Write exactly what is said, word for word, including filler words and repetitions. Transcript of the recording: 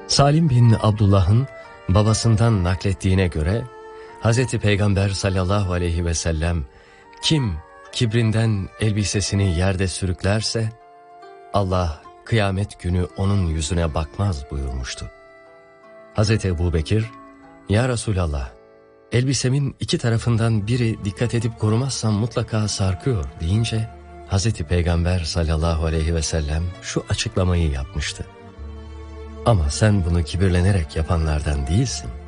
Salim bin Abdullah'ın babasından naklettiğine göre Hazreti Peygamber sallallahu aleyhi ve sellem kim kibrinden elbisesini yerde sürüklerse Allah kıyamet günü onun yüzüne bakmaz buyurmuştu. Hazreti Ebubekir, ya Resulallah, elbisemin iki tarafından biri dikkat edip korumazsam mutlaka sarkıyor deyince Hazreti Peygamber sallallahu aleyhi ve sellem şu açıklamayı yapmıştı. Ama sen bunu kibirlenerek yapanlardan değilsin.